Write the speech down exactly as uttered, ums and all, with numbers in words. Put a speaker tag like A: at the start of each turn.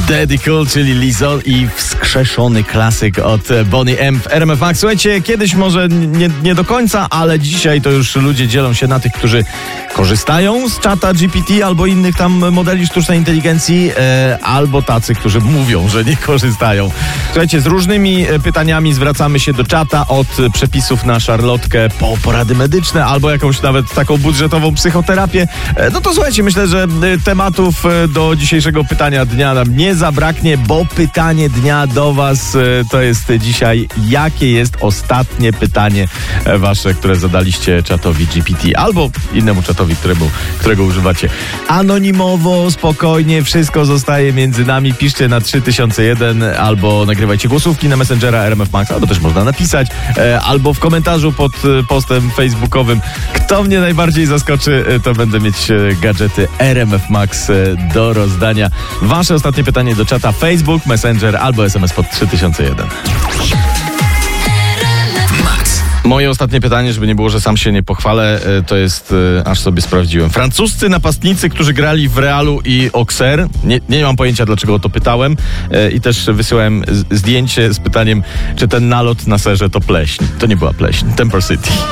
A: Daddy Cool, czyli Lizzo i wskrzeszony klasyk od Boney M w R M F Max. Słuchajcie, kiedyś może nie, nie do końca, ale dzisiaj to już ludzie dzielą się na tych, którzy korzystają z czata G P T albo innych tam modeli sztucznej inteligencji, e, albo tacy, którzy mówią, że nie korzystają. Słuchajcie, z różnymi pytaniami zwracamy się do czata, od przepisów na szarlotkę po porady medyczne, albo jakąś nawet taką budżetową psychoterapię. E, no to słuchajcie, myślę, że tematów do dzisiejszego pytania dnia nam nie zabraknie, bo pytanie dnia do was to jest dzisiaj: jakie jest ostatnie pytanie wasze, które zadaliście czatowi G P T albo innemu czatowi, którego, którego używacie? Anonimowo, spokojnie, wszystko zostaje między nami. Piszcie na trzy tysiące jeden albo nagrywajcie głosówki na Messengera R M F Max, albo też można napisać, albo w komentarzu pod postem facebookowym. Kto mnie najbardziej zaskoczy, to będę mieć gadżety R M F Max do rozdania. Wasze ostatnie pytanie do czata: Facebook, Messenger albo S M S pod trzy tysiące jeden. Moje ostatnie pytanie, żeby nie było, że sam się nie pochwalę, to jest, aż sobie sprawdziłem. Francuscy napastnicy, którzy grali w Realu i Auxerre. Nie, nie mam pojęcia, dlaczego o to pytałem. I też wysyłałem zdjęcie z pytaniem, czy ten nalot na serze to pleśń. To nie była pleśń. Temper City.